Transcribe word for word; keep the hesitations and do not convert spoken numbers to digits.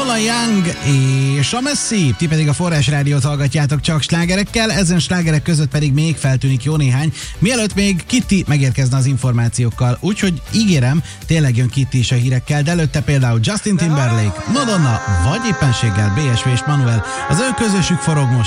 Lola Young és a Messi, ti pedig a Forrás Rádiót hallgatjátok csak slágerekkel, ezen slágerek között pedig még feltűnik jó néhány, mielőtt még Kitty megérkezne az információkkal, úgyhogy ígérem, tényleg jön Kitty is a hírekkel, de előtte például Justin Timberlake, Madonna, vagy éppenséggel bé es vé és Manuel, az ő közösük forog most